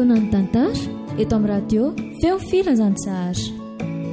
Fiangonana ny tantara eto amin'ny radio Feo Filanzantsary.